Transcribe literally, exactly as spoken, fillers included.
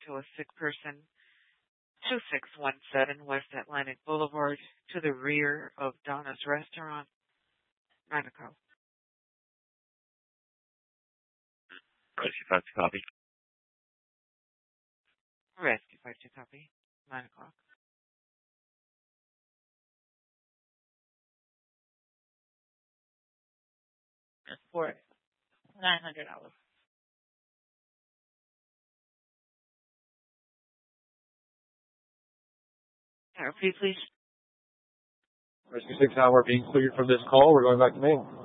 to a sick person. two six one seven West Atlantic Boulevard, to the rear of Donna's Restaurant, Monaco. Rescue five to copy. Rescue five to copy. Nine o'clock. For nine hundred dollars. Repeat, please. Rescue six, now we're being cleared from this call. We're going back to main.